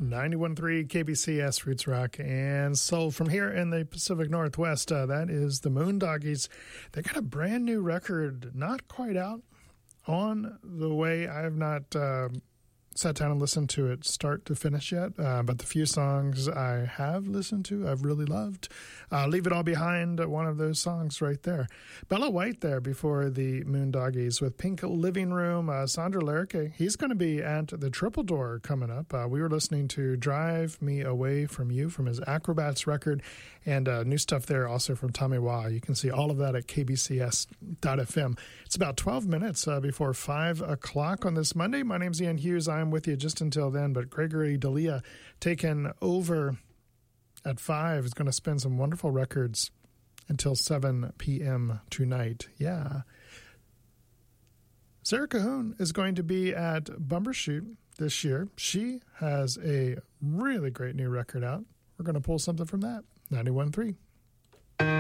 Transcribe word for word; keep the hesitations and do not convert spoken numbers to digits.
ninety-one point three K B C S Roots Rock and Soul from here in the Pacific Northwest. Uh, that is the Moondoggies. They got a brand new record, not quite out, on the way. I have not uh, sat down and listened to it start to finish yet, uh, but the few songs I have listened to, I've really loved. Uh, Leave It All Behind, one of those songs right there. Bella White there before the Moondoggies with Pink Living Room. Uh, Sandra Lerche, he's going to be at the Triple Door coming up. Uh, we were listening to Drive Me Away From You from his Acrobats record, and uh, new stuff there also from Tommy Wah. You can see all of that at k b c s dot f m. It's about twelve minutes uh, before five o'clock on this Monday. My name's Ian Hughes. I'm with you just until then, but Gregory D'Elia taking over at five is going to spin some wonderful records until seven p.m. tonight. Yeah. Sarah Cahoon is going to be at Bumbershoot this year. She has a really great new record out. We're going to pull something from that. ninety-one point three